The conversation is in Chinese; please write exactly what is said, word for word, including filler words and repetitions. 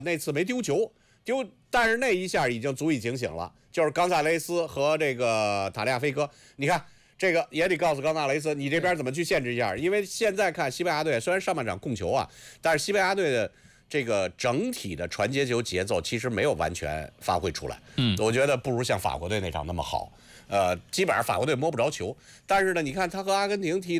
那次没丢球，丢，但是那一下已经足以警醒了。就是冈萨雷斯和这个塔利亚菲科，你看这个也得告诉冈萨雷斯，你这边怎么去限制一下？因为现在看西班牙队，虽然上半场控球啊，但是西班牙队的这个整体的传接球节奏其实没有完全发挥出来。嗯，我觉得不如像法国队那场那么好。呃，基本上法国队摸不着球，但是呢，你看他和阿根廷踢。